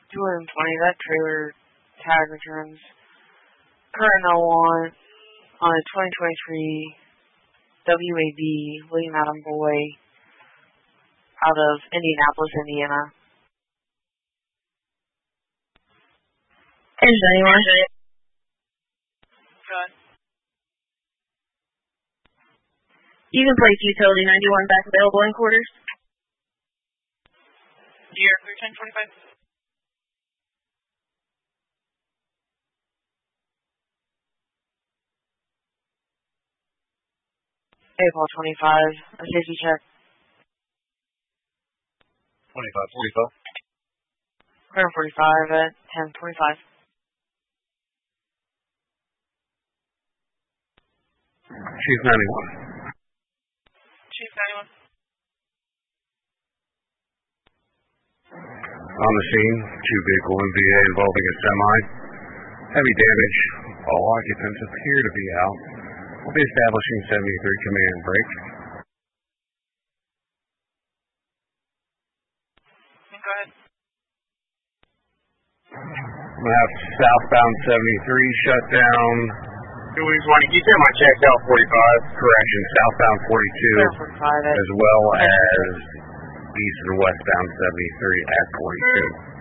220, that trailer tag returns current L1 on a 2023 WAB William Adam Boy out of Indianapolis, Indiana. Engine 91. Good. Even place utility 91 back available in quarters. Deer 31025. April 25, a safety check. 2545. 145 at 1025. Chief 91. Chief 91. On the scene, 2-vehicle MVA involving a semi. Heavy damage. All occupants appear to be out. We'll be establishing 73 command break. Go ahead. I'm going to have southbound 73 shut down. 2 weeks warning. You said my check's out 45. Correction, southbound 42, as well as east and westbound 73 at 42.